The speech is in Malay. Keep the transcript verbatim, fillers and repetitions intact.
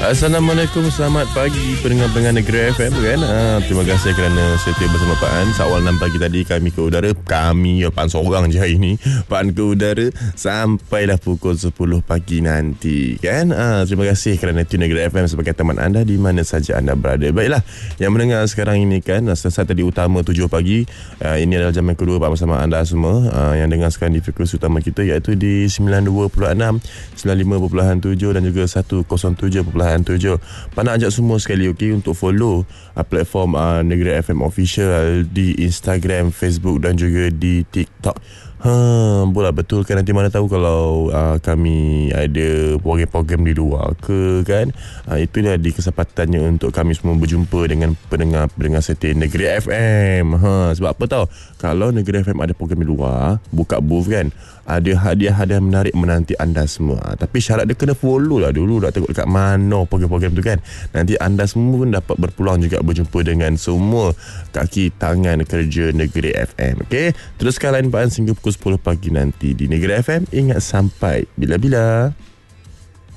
Assalamualaikum, selamat pagi pendengar-pendengar Negeri F M kan. Ha, terima kasih kerana setia bersama Pak An. Awal enam pagi tadi kami ke udara. Kami ya Pak An seorang je hari ni. Pak An ke udara sampailah pukul sepuluh pagi nanti kan. Ha, terima kasih kerana tune Negeri F M sebagai teman anda di mana saja anda berada. Baiklah, yang mendengar sekarang ini kan, selesai tadi utama tujuh pagi. Ha, ini adalah jam yang kedua Pak bersama anda semua. Ha, yang dengar sekarang di frekuensi utama kita iaitu di sembilan puluh dua perpuluhan enam, sembilan puluh lima perpuluhan tujuh dan juga seratus tujuh perpuluhan tujuh. Pak nak ajak semua sekali okey untuk follow uh, platform uh, Negeri F M Official di Instagram, Facebook dan juga di TikTok. Ha, boleh betul kan, nanti mana tahu kalau uh, kami ada program-program di luar ke kan. Uh, itulah di kesempatannya untuk kami semua berjumpa dengan pendengar-pendengar setia Negeri F M. Ha, sebab apa tahu? Kalau Negeri F M ada program di luar, buka booth kan, ada hadiah-hadiah menarik menanti anda semua. Tapi syarat dia kena follow lah dulu, nak tengok dekat mana program-program tu kan. Nanti anda semua pun dapat berpeluang juga berjumpa dengan semua kaki tangan kerja Negeri F M. Okey, teruskan lain Pak An sehingga pukul sepuluh pagi nanti di Negeri F M. Ingat sampai bila-bila.